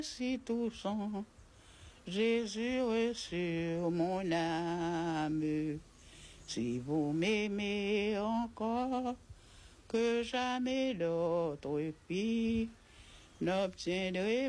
si touchant, Jésus est sur mon âme. Si vous m'aimez encore, que jamais l'autre fille n'obtiendrait